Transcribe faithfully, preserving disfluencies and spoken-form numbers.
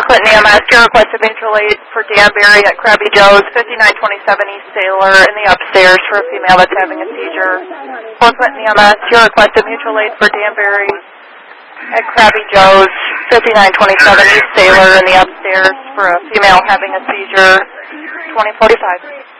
Clinton E M S, your request of mutual aid for Danbury at Krabby Joe's, fifty-nine twenty-seven East Sailor, in the upstairs for a female that's having a seizure. For Clinton E M S, your request of mutual aid for Danbury at Krabby Joe's, fifty-nine twenty-seven East Sailor, in the upstairs for a female having a seizure, twenty forty-five.